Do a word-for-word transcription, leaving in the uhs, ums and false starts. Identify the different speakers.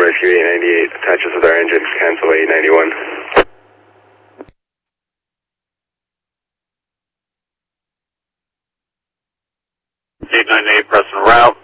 Speaker 1: Rescue eight ninety-eight, attaches with our engine, cancel eight ninety-one.
Speaker 2: eight ninety-eight, press en route.